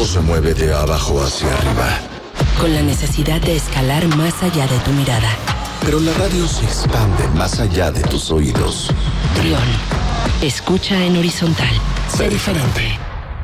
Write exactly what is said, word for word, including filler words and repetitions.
se mueve de abajo hacia arriba. Con la necesidad de escalar más allá de tu mirada. Pero la radio se expande más allá de tus oídos. Trión. Escucha en horizontal. Sé diferente.